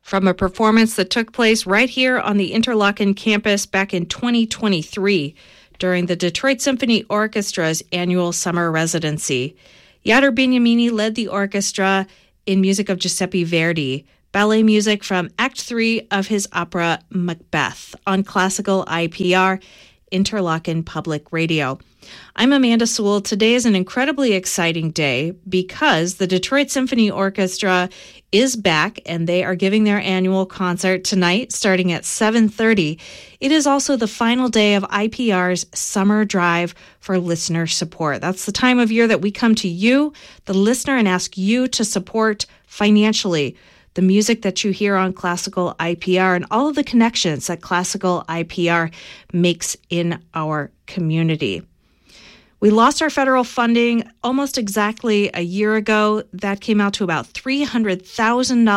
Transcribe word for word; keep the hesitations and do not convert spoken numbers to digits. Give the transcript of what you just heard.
from a performance that took place right here on the Interlochen campus back in twenty twenty-three during the Detroit Symphony Orchestra's annual summer residency. Jader Beniamini led the orchestra in music of Giuseppe Verdi, ballet music from Act three of his opera Macbeth on Classical I P R, Interlochen Public Radio. I'm Amanda Sewell. Today is an incredibly exciting day because the Detroit Symphony Orchestra is back and they are giving their annual concert tonight starting at seven thirty. It is also the final day of I P R's Summer Drive for listener support. That's the time of year that we come to you, the listener, and ask you to support financially the music that you hear on Classical I P R and all of the connections that Classical I P R makes in our community. We lost our federal funding almost exactly a year ago. That came out to about three hundred thousand dollars